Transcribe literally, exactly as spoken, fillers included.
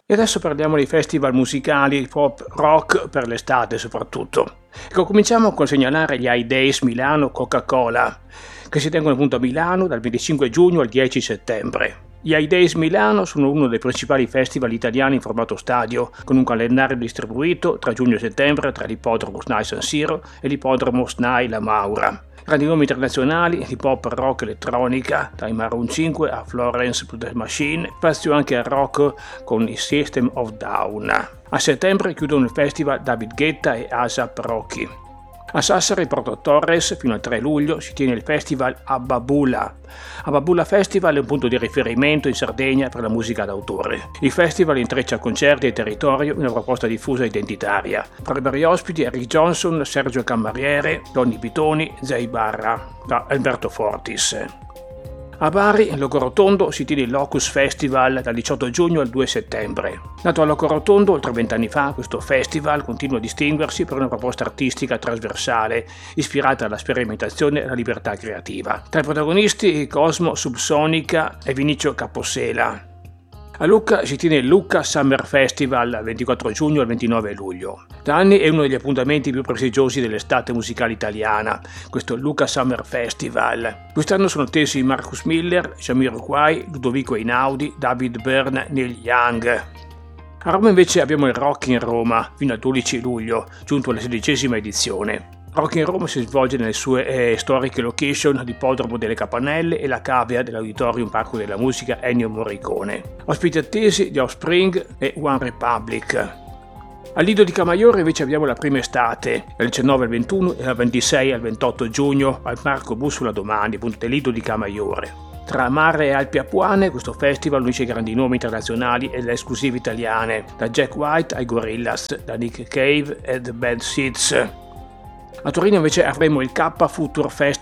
E adesso parliamo dei festival musicali pop rock per l'estate soprattutto. Ecco, cominciamo con segnalare gli I Days Milano Coca-Cola, che si tengono appunto a Milano dal venticinque giugno al dieci settembre. Gli I Days Milano sono uno dei principali festival italiani in formato stadio, con un calendario distribuito tra giugno e settembre tra l'ippodromo S N A I San Siro e l'ippodromo S N A I La Maura. Grandi nomi internazionali di pop, rock, elettronica, dai Maroon cinque a Florence and the Machine, spazio anche al rock con i System of Down. A settembre chiudono il festival David Guetta e A$ap Rocky. A Sassari, Porto Torres, fino al tre luglio si tiene il festival Abbabula. Abbabula Festival è un punto di riferimento in Sardegna per la musica d'autore. Il festival intreccia concerti e territorio in una proposta diffusa e identitaria. Fra i vari ospiti Eric Johnson, Sergio Camariere, Donny Bitoni, Zay Barra, da Alberto Fortis. A Bari, in Logorotondo, si tiene il Locus Festival dal diciotto giugno al due settembre. Nato a Logorotondo oltre vent'anni fa, questo festival continua a distinguersi per una proposta artistica trasversale, ispirata alla sperimentazione e alla libertà creativa. Tra i protagonisti Cosmo Subsonica e Vinicio Capossela. A Lucca si tiene il Lucca Summer Festival dal ventiquattro giugno al ventinove luglio. Da anni è uno degli appuntamenti più prestigiosi dell'estate musicale italiana, questo Lucca Summer Festival. Quest'anno sono attesi Marcus Miller, Jamiroquai, Ludovico Einaudi, David Byrne, Neil Young. A Roma invece abbiamo il Rock in Roma fino al dodici luglio, giunto alla sedicesima edizione. Rock in Roma si svolge nelle sue eh, storiche location l'Ippodromo delle Capanelle e la cavea dell'Auditorium Parco della Musica Ennio Morricone. Ospiti attesi di Offspring e One Republic. Al Lido di Camaiore invece abbiamo la prima estate, dal diciannove al ventuno e dal ventisei al ventotto giugno al Parco Bussola Domani, appunto del Lido di Camaiore. Tra mare e Alpi Apuane, questo festival unisce grandi nomi internazionali e le esclusive italiane, da Jack White ai Gorillaz, da Nick Cave e The Bad Seeds. A Torino invece avremo il K Future Festival